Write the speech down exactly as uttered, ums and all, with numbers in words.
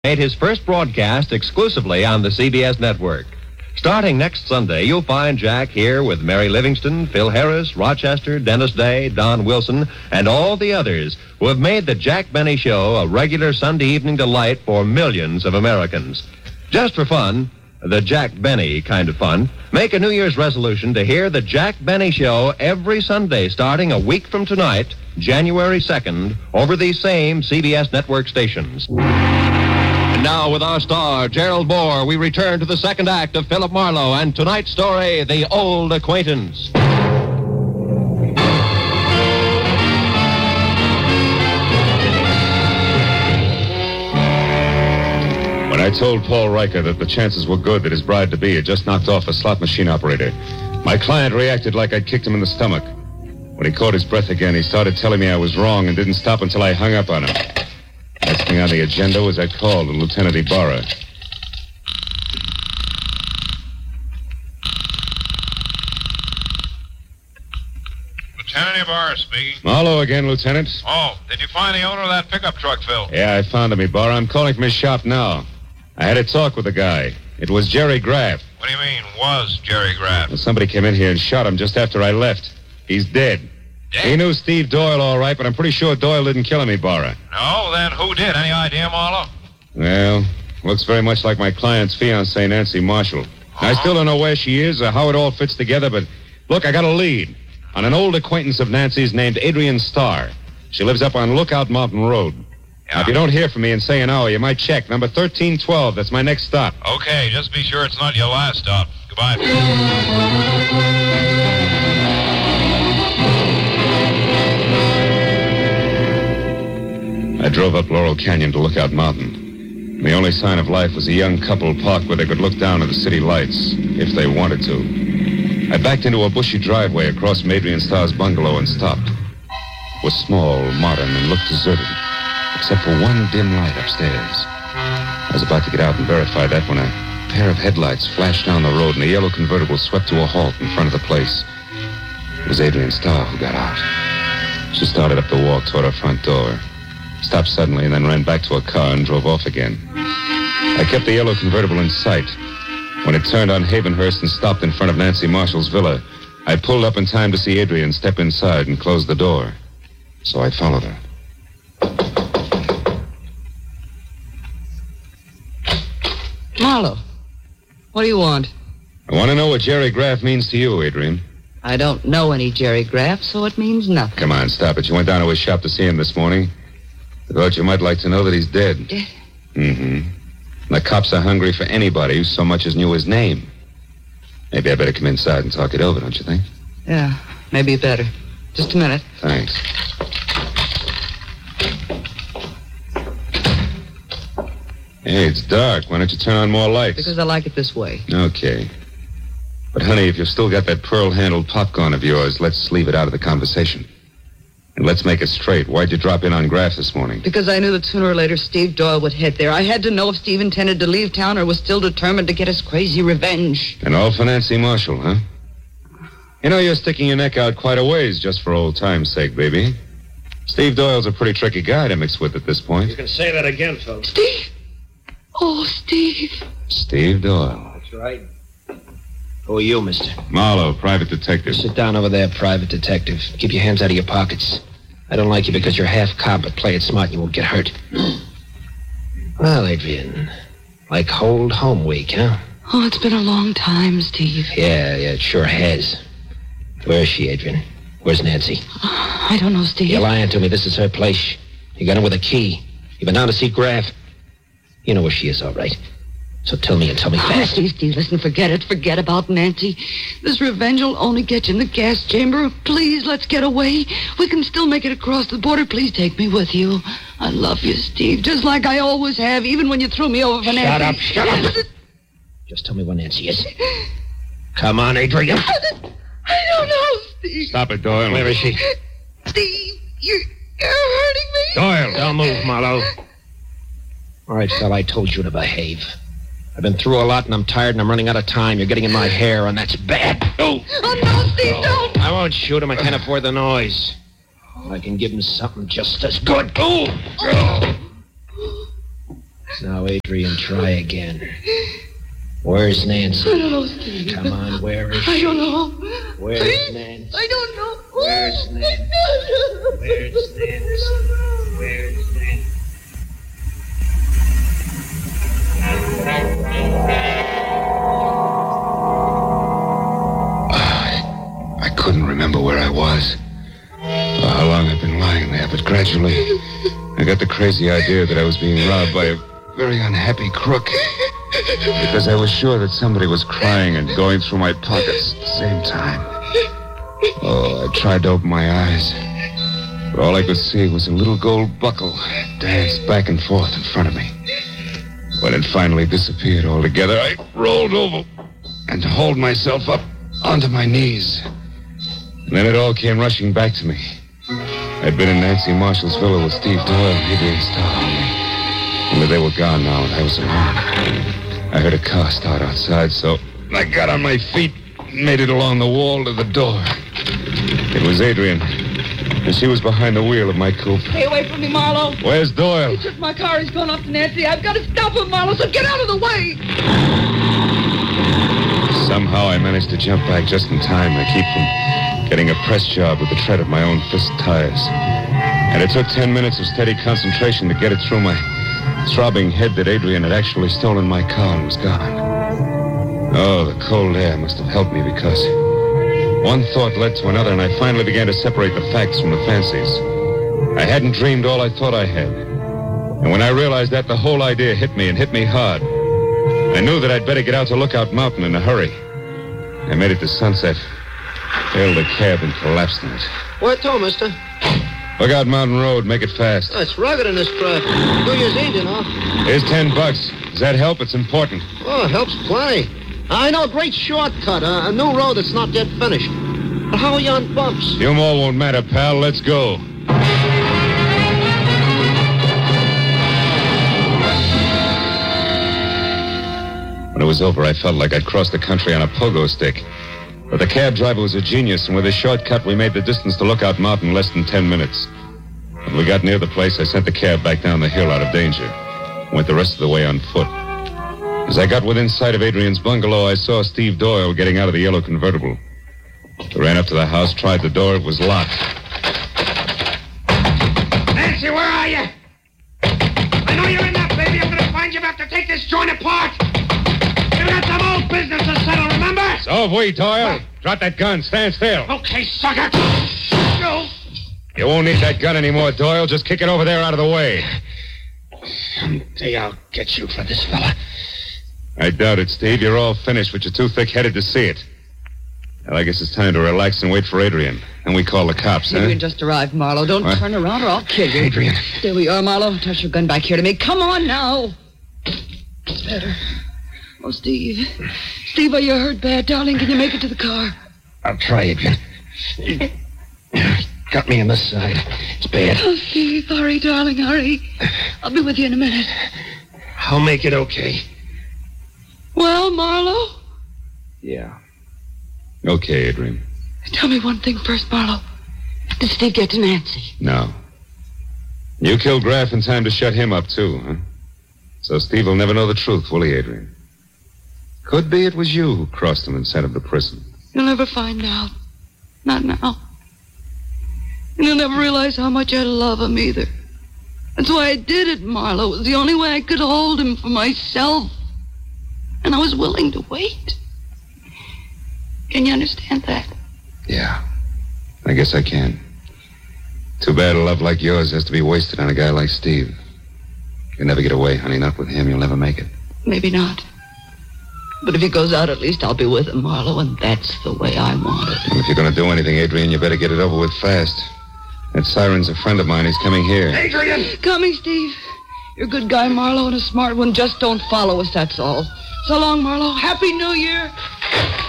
made his first broadcast exclusively on the C B S network. Starting next Sunday, you'll find Jack here with Mary Livingston, Phil Harris, Rochester, Dennis Day, Don Wilson, and all the others who have made the Jack Benny Show a regular Sunday evening delight for millions of Americans. Just for fun, the Jack Benny kind of fun, make a New Year's resolution to hear the Jack Benny Show every Sunday starting a week from tonight, January second, over these same C B S network stations. And now, with our star, Gerald Moore, we return to the second act of Philip Marlowe and tonight's story, The Old Acquaintance. When I told Paul Riker that the chances were good that his bride-to-be had just knocked off a slot machine operator, my client reacted like I'd kicked him in the stomach. When he caught his breath again, he started telling me I was wrong and didn't stop until I hung up on him. Next thing on the agenda was I called on Lieutenant Ibarra. Lieutenant Ibarra speaking. Marlowe again, Lieutenant. Oh, did you find the owner of that pickup truck, Phil? Yeah, I found him, Ibarra. I'm calling from his shop now. I had a talk with the guy. It was Jerry Graff. What do you mean, was Jerry Graff? Well, somebody came in here and shot him just after I left. He's dead. Dead? He knew Steve Doyle all right, but I'm pretty sure Doyle didn't kill him, Ibarra. No, then who did? Any idea, Marlowe? Well, looks very much like my client's fiancée, Nancy Marshall. Uh-huh. I still don't know where she is or how it all fits together, but look, I got a lead on an old acquaintance of Nancy's named Adrian Starr. She lives up on Lookout Mountain Road. Yeah. Now, if you don't hear from me in, say, an hour, you might check. Number thirteen twelve, that's my next stop. Okay, just be sure it's not your last stop. Goodbye. I drove up Laurel Canyon to Lookout Mountain. The only sign of life was a young couple parked where they could look down at the city lights, if they wanted to. I backed into a bushy driveway across from Adrian Starr's bungalow and stopped. It was small, modern, and looked deserted, except for one dim light upstairs. I was about to get out and verify that when a pair of headlights flashed down the road and a yellow convertible swept to a halt in front of the place. It was Adrian Starr who got out. She started up the walk toward her front door, stopped suddenly, and then ran back to her car and drove off again. I kept the yellow convertible in sight. When it turned on Havenhurst and stopped in front of Nancy Marshall's villa, I pulled up in time to see Adrian step inside and close the door. So I followed her. Marlowe, what do you want? I want to know what Jerry Graff means to you, Adrian. I don't know any Jerry Graff, so it means nothing. Come on, stop it. You went down to his shop to see him this morning. I thought you might like to know that he's dead. Dead? Mm-hmm. The cops are hungry for anybody who so much as knew his name. Maybe I better come inside and talk it over, don't you think? Yeah, maybe better. Just a minute. Thanks. Hey, it's dark. Why don't you turn on more lights? Because I like it this way. Okay. But, honey, if you've still got that pearl-handled popcorn of yours, let's leave it out of the conversation. And let's make it straight. Why'd you drop in on Graff this morning? Because I knew that sooner or later Steve Doyle would head there. I had to know if Steve intended to leave town or was still determined to get his crazy revenge. And all for Nancy Marshall, huh? You know, you're sticking your neck out quite a ways just for old time's sake, baby. Steve Doyle's a pretty tricky guy to mix with at this point. You can say that again, Phil. Steve! Oh, Steve. Steve Doyle. That's right. Who are you, mister? Marlowe, private detective. Sit down over there, private detective. Keep your hands out of your pockets. I don't like you because you're half cop, but play it smart and you won't get hurt. Well, Adrian, like old home week, huh? Oh, it's been a long time, Steve. Yeah, yeah, it sure has. Where is she, Adrian? Where's Nancy? Oh, I don't know, Steve. You're lying to me. This is her place. You got her with a key. You've been down to see Graff. You know where she is, all right. So tell me and tell me Oh, fast. Steve, Steve, listen, forget it. Forget about Nancy. This revenge will only get you in the gas chamber. Please, let's get away. We can still make it across the border. Please take me with you. I love you, Steve, just like I always have, even when you threw me over for Nancy. Shut up, shut up. Just tell me where Nancy is. Come on, Adrian. I don't know, Steve. Stop it, Doyle. Where is she? Steve, you're, you're hurting me. Doyle! Don't move, Marlowe. All right, Phil, I told you to behave. I've been through a lot, and I'm tired, and I'm running out of time. You're getting in my hair, and that's bad. Oh! Oh, no, Steve, don't. I won't shoot him. I can't afford the noise. I can give him something just as good. Oh! Now, Adrian, try again. Where's Nancy? I don't know, Steve. Come on, where is she? I don't know. Where's Nancy? I don't know. Where's Nancy? Where's Nancy? Where's Nancy? I, I couldn't remember where I was, or how long I'd been lying there, but gradually I got the crazy idea that I was being robbed by a very unhappy crook, because I was sure that somebody was crying and going through my pockets at the same time. Oh, I tried to open my eyes, but all I could see was a little gold buckle dance back and forth in front of me. When it finally disappeared altogether, I rolled over and hauled myself up onto my knees. And then it all came rushing back to me. I'd been in Nancy Marshall's villa with Steve Doyle and Adrian Starr. Only they were gone now, and I was alone. I heard a car start outside, so I got on my feet and made it along the wall to the door. It was Adrian, and she was behind the wheel of my coupe. Stay away from me, Marlowe. Where's Doyle? He took my car. He's going off to Nancy. I've got to stop him, Marlowe, so get out of the way. Somehow I managed to jump back just in time to keep from getting a press job with the tread of my own fist tires. And it took ten minutes of steady concentration to get it through my throbbing head that Adrian had actually stolen my car and was gone. Oh, the cold air must have helped me, because one thought led to another, and I finally began to separate the facts from the fancies. I hadn't dreamed all I thought I had. And when I realized that, the whole idea hit me, and hit me hard. I knew that I'd better get out to Lookout Mountain in a hurry. I made it to Sunset, hailed a cab, and collapsed in it. Where to, mister? Lookout Mountain Road, make it fast. Oh, it's rugged in this traffic. New Year's Eve, you know. Here's ten bucks. Does that help? It's important. Oh, it helps plenty. I know a great shortcut, uh, a new road that's not yet finished. But how are you on bumps? You more won't matter, pal. Let's go. When it was over, I felt like I'd crossed the country on a pogo stick. But the cab driver was a genius, and with a shortcut, we made the distance to Lookout Mountain in less than ten minutes. When we got near the place, I sent the cab back down the hill out of danger. Went the rest of the way on foot. As I got within sight of Adrian's bungalow, I saw Steve Doyle getting out of the yellow convertible. I ran up to the house, tried the door. It was locked. Nancy, where are you? I know you're in that, baby. I'm going to find you. I have to take this joint apart. We've got some old business to settle, remember? So have we, Doyle. Drop that gun. Stand still. Okay, sucker. Go. You won't need that gun anymore, Doyle. Just kick it over there out of the way. Someday I'll get you for this fella. I doubt it, Steve. You're all finished, but you're too thick-headed to see it. Well, I guess it's time to relax and wait for Adrian. And we call the cops, huh? Adrian just arrived, Marlowe. Don't What? turn around or I'll kill you. Adrian. There we are, Marlowe. Toss your gun back here to me. Come on now. Better. Oh, Steve. Steve, are you hurt bad, darling? Can you make it to the car? I'll try, Adrian. Got me on this side. It's bad. Oh, Steve, hurry, darling, hurry. I'll be with you in a minute. I'll make it okay. Well, Marlowe? Yeah. Okay, Adrian. Tell me one thing first, Marlowe. Did Steve get to Nancy? No. You killed Graff in time to shut him up, too, huh? So Steve will never know the truth, will he, Adrian? Could be it was you who crossed him and sent him to prison. You'll never find out. Not now. And you'll never realize how much I love him either. That's why I did it, Marlowe. It was the only way I could hold him for myself. And I was willing to wait. Can you understand that? Yeah. I guess I can. Too bad a love like yours has to be wasted on a guy like Steve. You'll never get away, honey. Not with him. You'll never make it. Maybe not. But if he goes out, at least I'll be with him, Marlowe, and that's the way I want it. And if you're going to do anything, Adrian, you better get it over with fast. That siren's a friend of mine. He's coming here. Adrian! Coming, Steve. You're a good guy, Marlowe, and a smart one. Just don't follow us, that's all. So long, Marlowe. Happy New Year.